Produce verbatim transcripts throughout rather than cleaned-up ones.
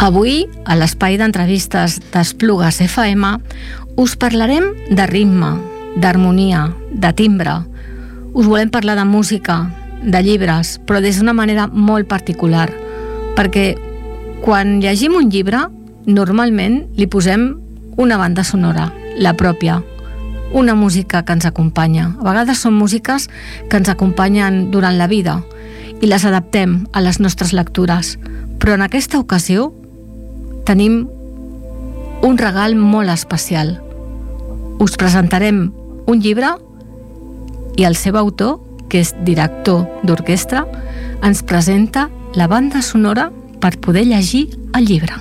Avui, a l'espai d'entrevistes d'Esplugues F M, us parlarem de ritme, d'harmonia, de timbre. Us volem parlar de música, de llibres, però des d'una manera molt particular, perquè quan llegim un llibre, normalment li posem una banda sonora, la pròpia, una música que ens acompanya. A vegades són músiques que ens acompanyen durant la vida i les adaptem a les nostres lectures, però en aquesta ocasió tenim un regal molt especial. Us presentarem un llibre i el seu autor, que és director d'orquestra, ens presenta la banda sonora per poder llegir el llibre.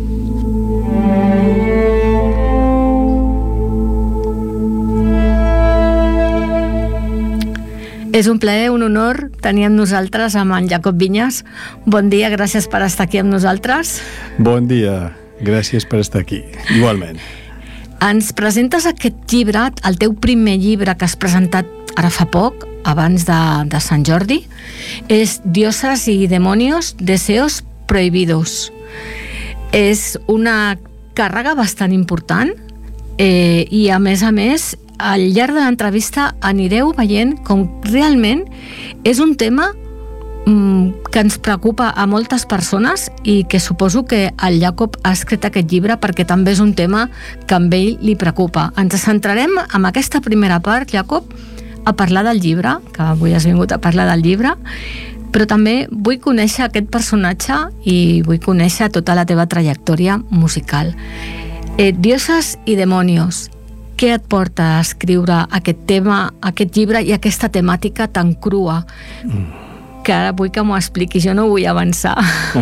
És un plaer, un honor tenir amb nosaltres amb en Jacob Vinyes. Bon dia, gràcies per estar aquí amb nosaltres. Bon dia, gràcies per estar aquí, igualment. Ens presentes aquest llibre, el teu primer llibre que has presentat ara fa poc, abans de, de Sant Jordi, és Dioses y demonios, deseos prohibidos. És una càrrega bastant important eh, i a més a més al llarg de l'entrevista anireu veient com realment és un tema mm, que ens preocupa a moltes persones i que suposo que el Jacob ha escrit aquest llibre perquè també és un tema que a ell li preocupa. Ens centrarem en aquesta primera part, Jacob, a parlar del llibre, que avui has vingut a parlar del llibre, però també vull conèixer aquest personatge i vull conèixer tota la teva trajectòria musical. Eh, Dioses y demonios, què et porta a escriure aquest tema, aquest llibre i aquesta temàtica tan crua? Mm. Que ara vull que m'ho expliquis, jo no vull avançar.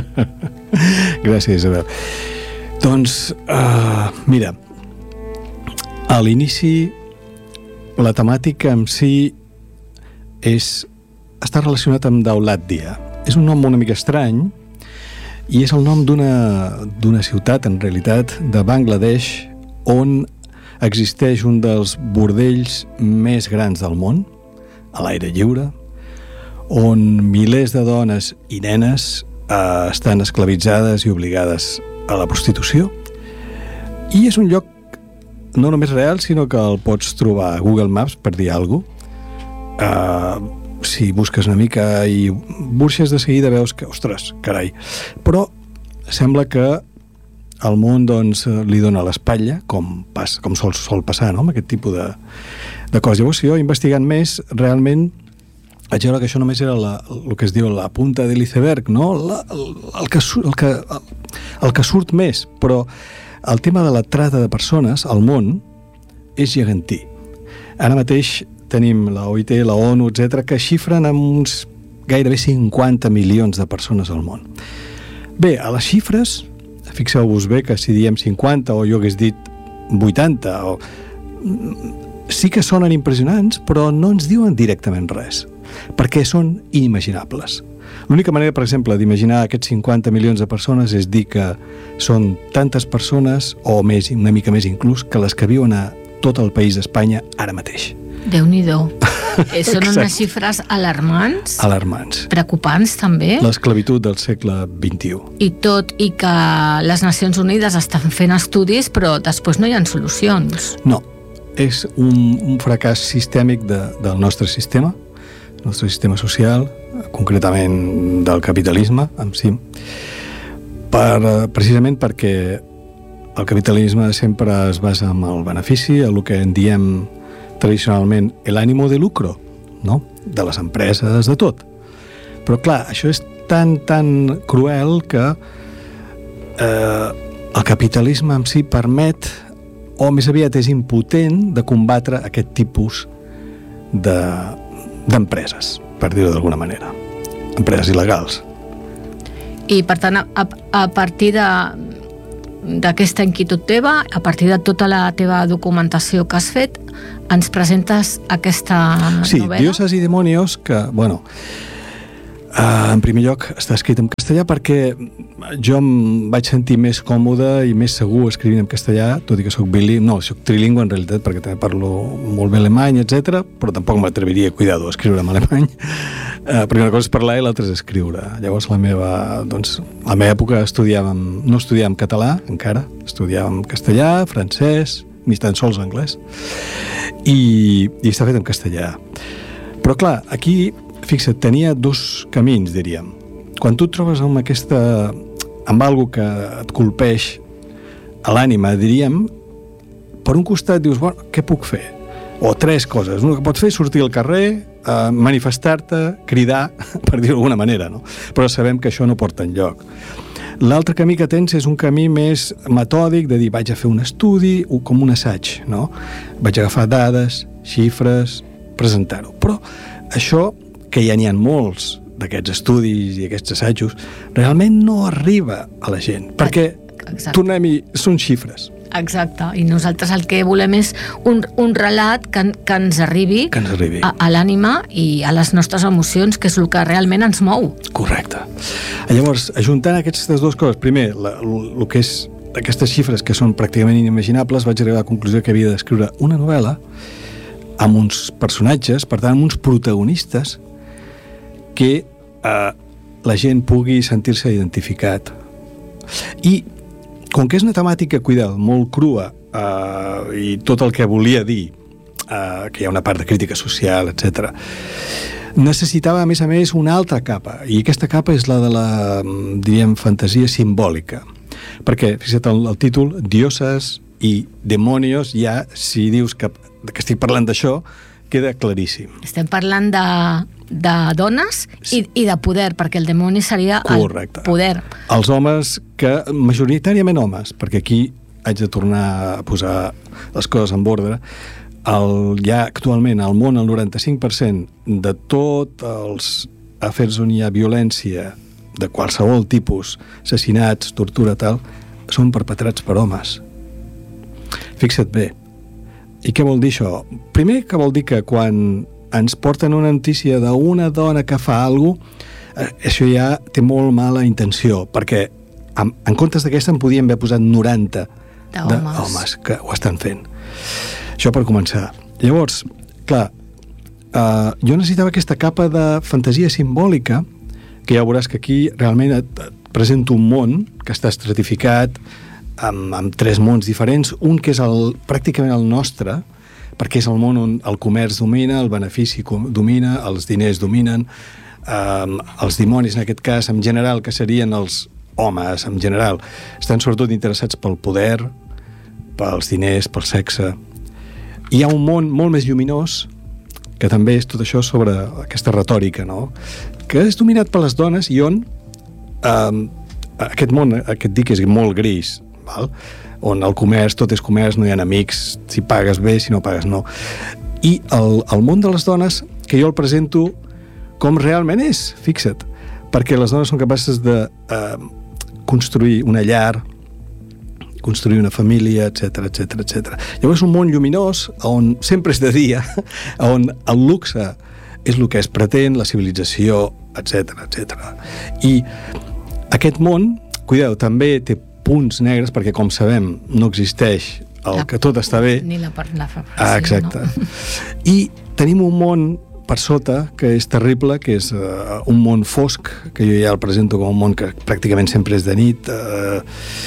Gràcies, Isabel. Doncs, uh, mira, a l'inici la temàtica en si és, està relacionat amb Daulatdia. És un nom una mica estrany i és el nom d'una d'una ciutat, en realitat, de Bangladesh, on existeix un dels bordells més grans del món, a l'aire lliure, on milers de dones i nenes eh, estan esclavitzades i obligades a la prostitució. I és un lloc no només real, sinó que el pots trobar a Google Maps, per dir alguna cosa. Uh, si busques una mica i burxes, de seguida veus que, ostres, carai. Però sembla que el món doncs, li dona l'espatlla, com, pas, com sol, sol passar, no?, amb aquest tipus de, de coses. Llavors, jo, investigant més, realment vaig veure que això només era la, el que es diu la punta de l'iceberg, no? La, el, el, que, el, que, el que surt més, però el tema de la trata de persones al món és gegantí. Ara mateix tenim la O I T, la ONU, etcètera, que xifren amb uns gairebé cinquanta milions de persones al món. Bé, a les xifres, fixeu-vos bé que si diem cinquanta o jo hagués dit vuitanta, o... sí que sonen impressionants, però no ens diuen directament res, perquè són inimaginables. L'única manera, per exemple, d'imaginar aquests cinquanta milions de persones és dir que són tantes persones, o més, una mica més inclús, que les que viuen a tot el país d'Espanya ara mateix. Déu-n'hi-do. Eh, són unes xifres alarmants. Alarmants. Preocupants, també. L'esclavitud del segle vint-i-u. I tot i que les Nacions Unides estan fent estudis, però després no hi ha solucions. No. És un, un fracàs sistèmic de, del nostre sistema, el nostre sistema social, concretament del capitalisme en si, per, precisament perquè el capitalisme sempre es basa en el benefici, el que en diem tradicionalment l'ànimo de lucro, no? De les empreses, de tot. Però clar, això és tan, tan cruel que eh, el capitalisme en si permet, o més aviat és impotent, de combatre aquest tipus de, d'empreses, per dir-ho d'alguna manera. Empreses il·legals. I per tant, a, a partir de d'aquesta inquietud teva, a partir de tota la teva documentació que has fet, ens presentes aquesta sí, novel·la? Sí, Dioses y demonios, que, bueno, Uh, en primer lloc, està escrit en castellà perquè jo em vaig sentir més còmode i més segur escrivint en castellà, tot i que soc bilingüe, no, soc trilingüe en realitat, perquè també parlo molt bé alemany, etcètera, però tampoc m'atreviria, cuidado, a escriure en alemany, uh, perquè una cosa és parlar i l'altra és escriure. Llavors la meva, doncs, a la meva època estudiàvem, no estudiàvem català encara, estudiàvem castellà, francès, ni tan sols anglès, i, i està fet en castellà. Però clar, aquí fixa't, tenia dos camins, diríem. Quan tu et trobes amb aquesta... amb algo que et colpeix a l'ànima, diríem, per un costat dius, bueno, què puc fer? O tres coses. Una que pots fer és sortir al carrer, eh, manifestar-te, cridar, per dir-ho d'alguna manera, no? Però sabem que això no porta enlloc. L'altre camí que tens és un camí més metòdic, de dir, vaig a fer un estudi, com un assaig, no? Vaig agafar dades, xifres, presentar-ho. Però això, que ja n'hi ha molts d'aquests estudis i aquests assajos, realment no arriba a la gent, perquè Exacte. tornem-hi, són xifres. Exacte, i nosaltres el que volem és un, un relat que, que ens arribi, que ens arribi. a, a l'ànima i a les nostres emocions, que és el que realment ens mou. Correcte. Llavors, ajuntant aquestes dues coses, primer, el que és aquestes xifres que són pràcticament inimaginables, vaig arribar a la conclusió que havia d'escriure una novel·la amb uns personatges, per tant, amb uns protagonistes que eh, la gent pugui sentir-se identificat. I com que és una temàtica, cuidado, molt crua, eh, i tot el que volia dir, eh, que hi ha una part de crítica social, etcètera, necessitava, a més a més, una altra capa, i aquesta capa és la de la, diríem, fantasia simbòlica. Perquè, fixa't, el, el títol, Dioses i Demonios, ja, si dius que, que estic parlant d'això, queda claríssim. Estem parlant de, de dones i, i de poder, perquè el demoni seria Correcte. El poder. Els homes, que majoritàriament homes, perquè aquí haig de tornar a posar les coses en ordre, el, ja actualment al món el noranta-cinc per cent de tots els afers on hi ha violència de qualsevol tipus, assassinats, tortura, tal, són perpetrats per homes. Fixa't bé. I què vol dir això? Primer, que vol dir que quan ens porten una notícia d'una dona que fa alguna cosa, això ja té molt mala intenció, perquè en, en comptes d'aquesta en podíem haver posat noranta d'homes que ho estan fent. Això per començar. Llavors, clar, eh, jo necessitava aquesta capa de fantasia simbòlica, que ja veuràs que aquí realment et, et presento un món que està estratificat amb, amb tres mons diferents, un que és el, pràcticament el nostre, perquè és el món on el comerç domina, el benefici domina, els diners dominen, eh, els dimonis, en aquest cas, en general, que serien els homes, en general, estan sobretot interessats pel poder, pels diners, pel sexe. Hi ha un món molt més lluminós, que també és tot això sobre aquesta retòrica, no? Que és dominat per les dones i on eh, aquest món, aquest dic, és molt gris, val? On el comerç, tot és comerç, no hi ha amics, si pagues bé, si no pagues no. I el, el món de les dones, que jo el presento com realment és, fixa't, perquè les dones són capaces de eh, construir una llar, construir una família, etcètera, etcètera, etcètera. Llavors és un món lluminós on sempre és de dia, on el luxe és el que es pretén, la civilització, etcètera, etcètera. I aquest món, cuideu, també té punts negres, perquè com sabem no existeix el la, que tot està bé. Ni la part la fa. Ah, exacte. No? I tenim un món per sota que és terrible, que és uh, un món fosc, que jo ja el presento com un món que pràcticament sempre és de nit, uh,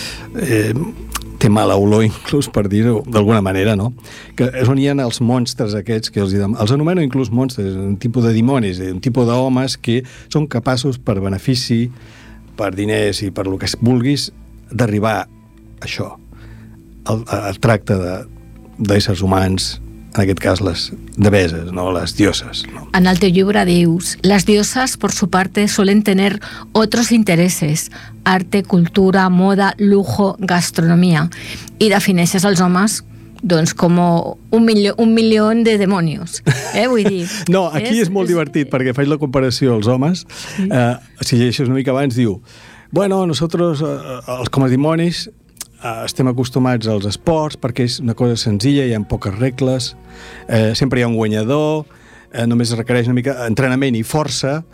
eh, té mala olor inclús, per dir-ho d'alguna manera, no? Que és on hi ha els monstres aquests, que els, els anomeno inclús monstres, un tipus de dimonis, un tipus d'homes que són capaços per benefici, per diners i per el que vulguis, d'arribar a això, el, el tracte de, d'éssers humans, en aquest cas les deveses, no? Las dioses, ¿no? En el teu llibre dius, las diosas por su parte suelen tener otros intereses, arte, cultura, moda, lujo, gastronomía, i defineixes els homes doncs com un milió, un milió de demonios, eh, vull dir. No, aquí és, és molt és... divertit, perquè faig la comparació als homes, sí. eh, si llegeixes una mica abans, diu, bueno, nosotros, eh, els com a dimonis, eh, estem acostumats als esports perquè és una cosa senzilla, hi ha poques regles, eh, sempre hi ha un guanyador, eh, només requereix una mica entrenament i força,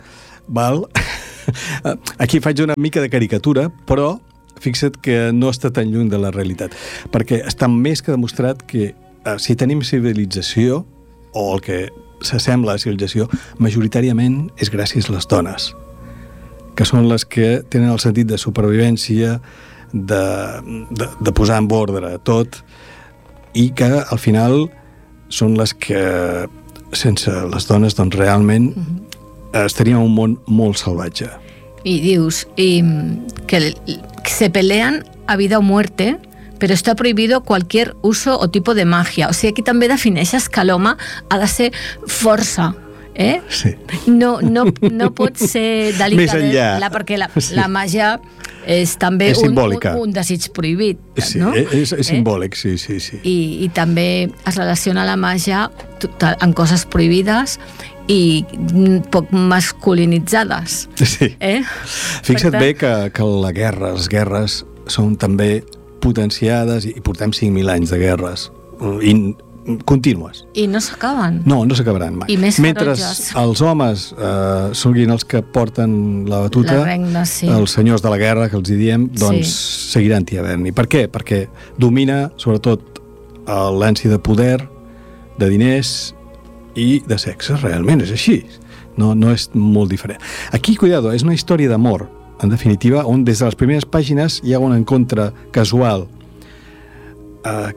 val? Aquí faig una mica de caricatura, però fixa't que no està tan lluny de la realitat, perquè està més que demostrat que eh, si tenim civilització, o el que s'assembla a civilització, majoritàriament és gràcies a les dones, que són les que tenen el sentit de supervivència, de, de, de posar en ordre tot, i que al final són les que, sense les dones, doncs realment mm-hmm. estaríem en un món molt salvatge. Y dius y, que se pelean a vida o muerte, pero está prohibido cualquier uso o tipo de magia. O sigui, aquí també defineixes que l'home ha de ser força, eh? Sí. No, no, no pot ser delicadesa, perquè la, sí. la màgia és també és un, un, un desig prohibit, sí, no? És, és eh? simbòlic, sí, sí, sí. I, I també es relaciona la màgia amb coses prohibides i poc masculinitzades. Sí. Eh? Fixa't bé que, que la guerra, les guerres són també potenciades i portem cinc mil anys de guerres i contínues. I no s'acaben. No, no s'acabaran mai. I més Mentre ferotges. els homes eh, siguin els que porten la batuta, la regna, sí. els senyors de la guerra, que els hi diem, doncs sí. seguiran havent-hi. Per què? Perquè domina, sobretot, l'ànsia de poder, de diners i de sexe, realment, és així. No, no és molt diferent. Aquí, cuidado, és una història d'amor, en definitiva, on des de les primeres pàgines hi ha un encontre casual eh,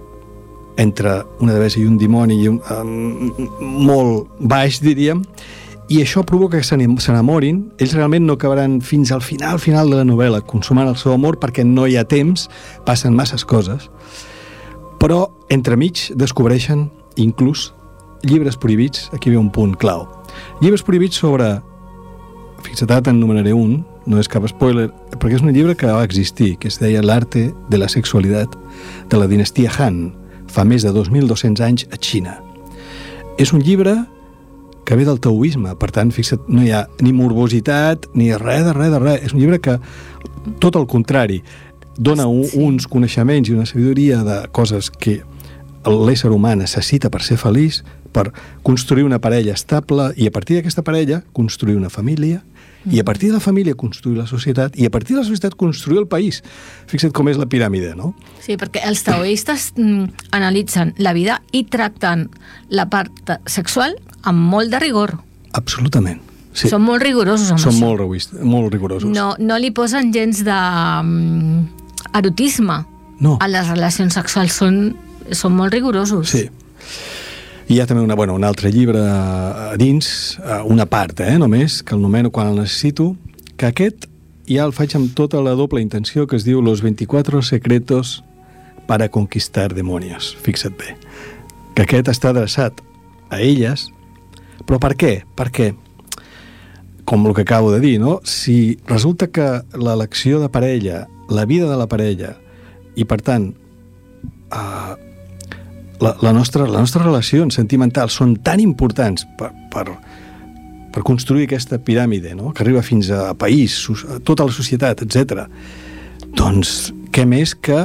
entre una devesa i un dimoni i un, eh, molt baix, diríem, i això provoca que s'enamorin. Ells realment no acabaran fins al final, final de la novel·la, consumant el seu amor, perquè no hi ha temps, passen masses coses, però entremig descobreixen inclús llibres prohibits. Aquí ve un punt clau. Llibres prohibits sobre, fixa't, en nomenaré un, no és cap spoiler, perquè és un llibre que va existir, que es deia L'arte de la sexualitat, de la dinastia Han, fa més de dos mil dos-cents anys a Xina. És un llibre que ve del taoisme, per tant, fixa't, no hi ha ni morbositat, ni res de res de res. És un llibre que, tot el contrari, dona un, sí. uns coneixements i una sabidoria de coses que l'ésser humà necessita per ser feliç, per construir una parella estable, i a partir d'aquesta parella construir una família, mm. i a partir de la família construir la societat, i a partir de la societat construir el país. Fixa't com és la piràmide, no? Sí, perquè els taoistes mm, analitzen la vida i tracten la part sexual amb molt de rigor. Absolutament. Sí. Són molt rigorosos amb Són això. Són molt, reguist, molt rigorosos. No, no li posen gens de um, erotisme no. a les relacions sexuals. Són, són molt rigorosos. Sí. I hi ha també una, bueno, un altre llibre a dins, una part, eh, només, que el nomeno quan el necessito, que aquest ja el faig amb tota la doble intenció, que es diu Los veinticuatro secretos para conquistar demonios. Fixa't bé. Que aquest està adreçat a elles, però per què? Perquè, com el que acabo de dir, no? Si resulta que l'elecció de parella, la vida de la parella, i per tant, eh, La, la, nostra, la nostra relacions sentimentals són tan importants per, per, per construir aquesta piràmide, no? Que arriba fins a país, a tota la societat, etcètera. Doncs què més que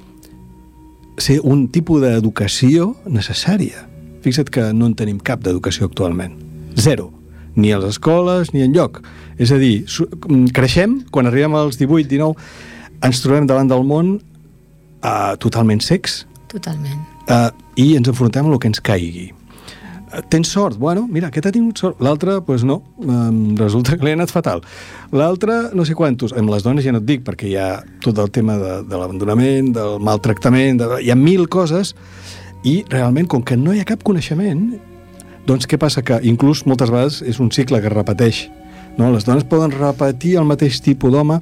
ser un tipus d'educació necessària. Fixa't que no en tenim cap d'educació actualment. Zero. Ni a les escoles ni enlloc. És a dir, creixem, quan arribem als divuit, dinou, ens trobem davant del món uh, totalment secs. Totalment. Uh, i ens enfrontem a el que ens caigui. Uh, tens sort? Bueno, mira, aquest ha tingut sort. L'altre, doncs pues no, um, resulta que li ha anat fatal. L'altre, no sé quantos. Amb les dones ja no et dic, perquè hi ha tot el tema de, de l'abandonament, del maltractament, de, hi ha mil coses, i realment, com que no hi ha cap coneixement, doncs què passa? Que inclús moltes vegades és un cicle que es repeteix. No? Les dones poden repetir el mateix tipus d'home